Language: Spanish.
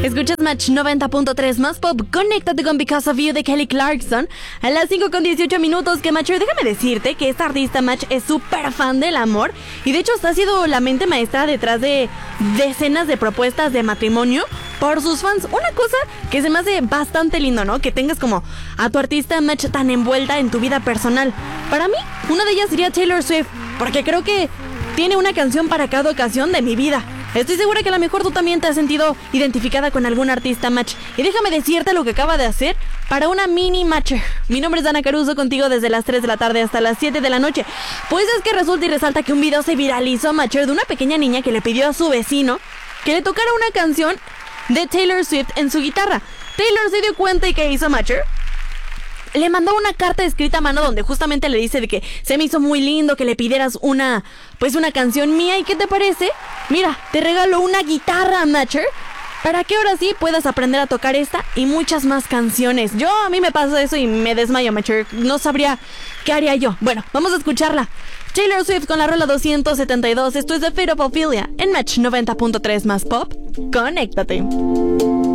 Escuchas Match 90.3 más pop. Conéctate con Because of You de Kelly Clarkson. A las 5:18 que Matcher, déjame decirte que esta artista Match es súper fan del amor. Y de hecho ha sido la mente maestra detrás de decenas de propuestas de matrimonio por sus fans. Una cosa que se me hace bastante lindo, ¿no? Que tengas como a tu artista Match tan envuelta en tu vida personal. Para mí, una de ellas sería Taylor Swift, porque creo que tiene una canción para cada ocasión de mi vida. Estoy segura que a lo mejor tú también te has sentido identificada con algún artista Match. Y déjame decirte lo que acaba de hacer para una mini Matcher. Mi nombre es Dana Caruso, contigo desde las 3 de la tarde hasta las 7 de la noche. Pues es que resulta y resalta que un video se viralizó, Matcher, de una pequeña niña que le pidió a su vecino que le tocara una canción de Taylor Swift en su guitarra. Taylor se dio cuenta y ¿qué hizo, Matcher? Le mandó una carta escrita a mano donde justamente le dice de que se me hizo muy lindo que le pidieras una canción mía. ¿Y qué te parece? Mira, te regalo una guitarra, Matcher, para que ahora sí puedas aprender a tocar esta y muchas más canciones. A mí me pasa eso y me desmayo, Matcher. No sabría qué haría yo. Bueno, vamos a escucharla. Taylor Swift con la rola 272. Esto es The Fate of Ophelia en Match 90.3 más pop. Conéctate.